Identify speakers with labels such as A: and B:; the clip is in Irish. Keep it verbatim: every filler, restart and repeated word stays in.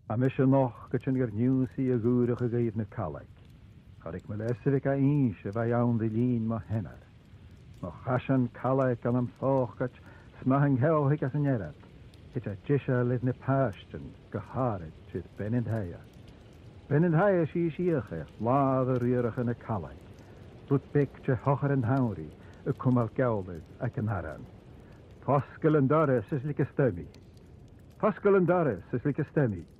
A: A mis noch go sin gur nniusaí a gúrach a gaomh na callaig. Char ik me leisig a inse bheit ann de lín má henar. Má chasan callaig an am fóchgat smahang heohic as an erad. Hit a disha liv na pastan go hárid tyd benint haia. Benint haia si siache, láð a riarach an a callaig. Bút bic te hochar an hauri, y cwmal gawlyd ac yn haran. Posgol yn doris is lig ystemi. Posgol yn doris is lig ystemi.